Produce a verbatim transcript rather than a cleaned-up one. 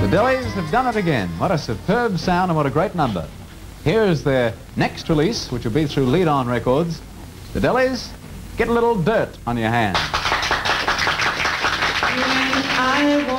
Dellies have done it again. What a superb sound and what a great number. Here is their next release, which will be through Lead On Records. The Dellies, Get a Little Dirt on Your Hands. I